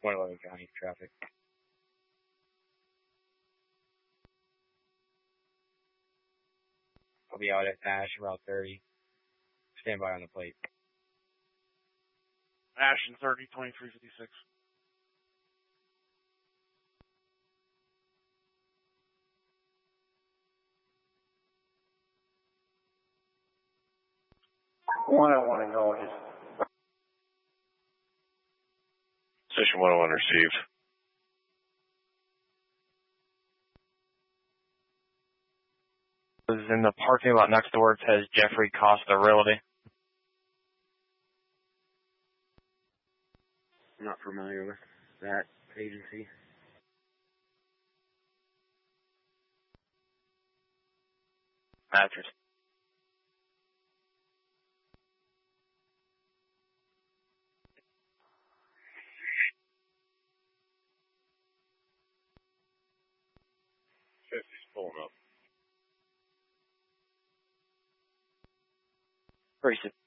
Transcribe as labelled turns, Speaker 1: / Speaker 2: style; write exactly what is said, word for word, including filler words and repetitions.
Speaker 1: one eleven County traffic. I'll be out at Ash around thirty. Stand by on the plate.
Speaker 2: Ashton thirty, twenty-three fifty-six.
Speaker 3: one oh one acknowledges.
Speaker 4: Station one oh one received.
Speaker 5: Is in the parking lot next door. It says Jeffrey Costa Realty.
Speaker 1: I'm not familiar with that agency.
Speaker 5: Mattress.
Speaker 4: fifty's pulling up.
Speaker 5: Pretty